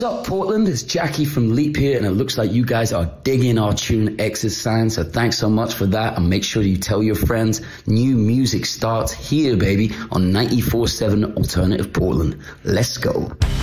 What's up, Portland? It's Jackie from Leap here, and it looks like you guys are digging our tune Exit Sign, so thanks so much for that, and make sure you tell your friends. New music starts here, baby, on 94.7 Alternative Portland. Let's go.